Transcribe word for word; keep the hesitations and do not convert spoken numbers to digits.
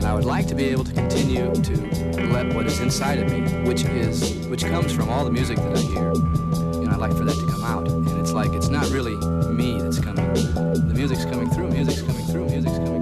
I would like to be able to continue to let what is inside of me, which is, which comes from all the music that I hear, you know, I'd like for that to come out. And it's like, it's not really me that's coming. The music's coming through, music's coming through, music's coming